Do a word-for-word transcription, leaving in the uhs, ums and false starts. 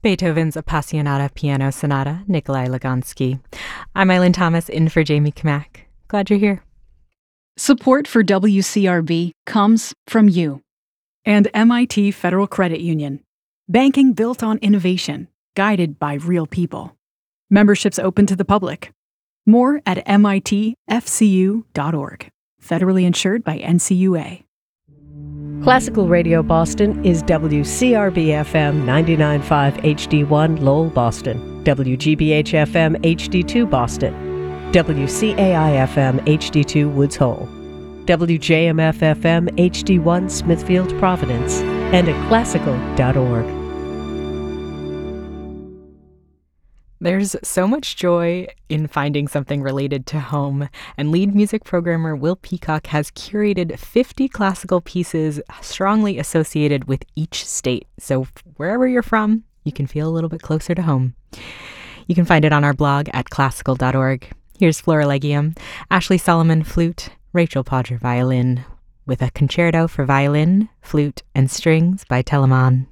Beethoven's Appassionata Piano Sonata, Nikolai Lugansky. I'm Eileen Thomas, in for Jamie Kamak. Glad you're here. Support for W C R B comes from you and M I T Federal Credit Union. Banking built on innovation, guided by real people. Memberships open to the public. More at M I T F C U dot org. Federally insured by N C U A. Classical Radio Boston is W C R B F M ninety-nine point five H D one Lowell, Boston, W G B H F M H D two Boston, W C A I F M H D two Woods Hole, W J M F F M H D one Smithfield, Providence, and at classical dot org. There's so much joy in finding something related to home, and lead music programmer Will Peacock has curated fifty classical pieces strongly associated with each state. So wherever you're from, you can feel a little bit closer to home. You can find it on our blog at classical dot org. Here's Florilegium, Ashley Solomon, flute, Rachel Podger, violin, with a concerto for violin, flute, and strings by Telemann.